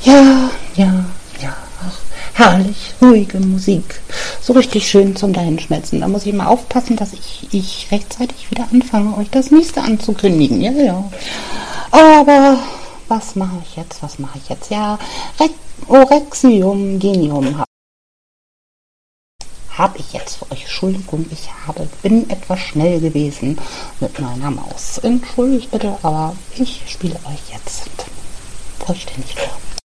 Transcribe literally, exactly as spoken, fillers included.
Ja, ja, ja, ach, herrlich, ruhige Musik. So richtig schön zum Dahinschmelzen. Da muss ich mal aufpassen, dass ich, ich rechtzeitig wieder anfange, euch das nächste anzukündigen. Ja, ja. Aber was mache ich jetzt? Was mache ich jetzt? Ja, Re Orexium Genium habe hab ich jetzt für euch. Entschuldigung, ich habe, bin etwas schnell gewesen mit meiner Maus. Entschuldigt bitte, aber ich spiele euch jetzt vollständig vor.